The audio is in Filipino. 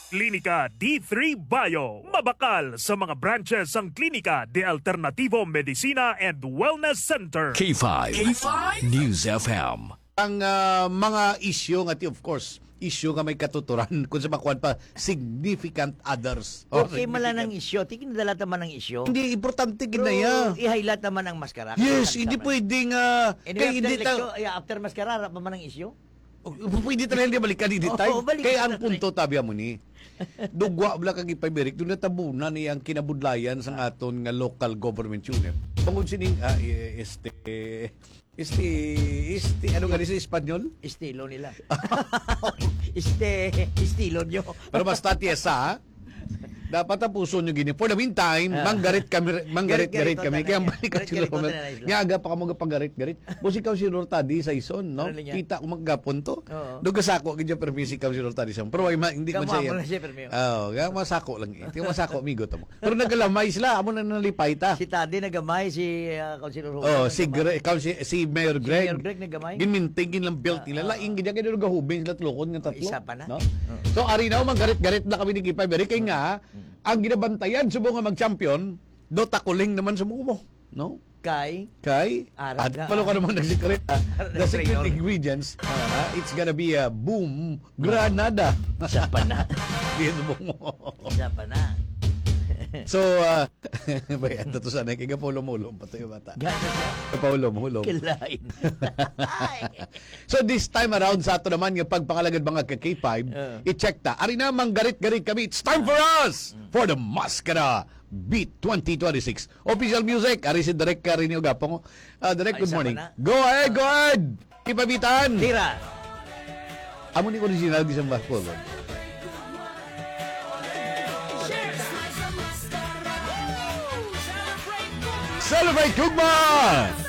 Klinika D3 Bio. Mabakal sa mga branches ang Klinika de Alternativo Medicina and Wellness Center. K5, News FM. Ang mga issue nga of course, issue nga may katuturan kung sa makuan pa significant others. Okay, mala ng isyo. Tingin nadala naman ng isyo. Hindi importante Pero kinaya. i-highlight naman ang maskara. Yes, hindi pwedeng Anyway, hindi after maskara, harap naman ng isyo. pwede talaga hindi balikan hindi Oo, time. balikan Kaya ang na punto tabi mo ni. Dugwa bla kag ipaberik doon natabunan niyang kinabudlayan sa aton nga local government unit. Tungod sining ano nga sa Espanyol? Estilo nila. Estilo nyo. Pero basta tiesa, ha? Dapat tapuson nyo gini. For the meantime, manggarit kami. Garit-garit Kaya balik ka garit-garit sila. na na isla. Nga aga pa ka mga panggarit-garit. Busi ka si Rortadi sa ison, no? Ano niya? Kita ko magapon to. Oo. Doon kasako, kanya permisi ka si Rortadi sa. Pero hindi ko Kamwa siya. mo na siya, permiyo. Oo, kaya masako lang. Hindi masako, amigo to mo. Pero nagalamay sila. Amo na nalipay ta. Si Tade nagamay, si Councilor Hogan. Oh, si Mayor Greg. Mayor Greg nagamay. Ginmintig lang built nila. Laing ganyan kayo nagahubing sila tulokon nga tatlo. Isa pa na. No? So ari na manggarit-garit na kami ni Kipay Beri kay nga ang ginabantayan subo nga mag-champion do takuling naman sumumo, no? Kay At palo ka naman nag-secret. The secret ingredients, it's gonna be a boom granada. isa pa na. Dito mo. Isa pa na. So, bayan to sana kay gapulom-ulom patoy bata. Gana siya. Gapulom-ulom. Kilain. So this time around sa ato naman yung pagpangalagad mga ka-K5, i-check ta. Ari na manggarit-garit kami. It's time for us for the Mascara Beat 2026. Official music. Ari si Direk Karinio Gapong. Direk, good Isa morning. pa na. Go ahead. Ipabitan. Tira. Amo ni original di sa basketball. Celebrate Kugma!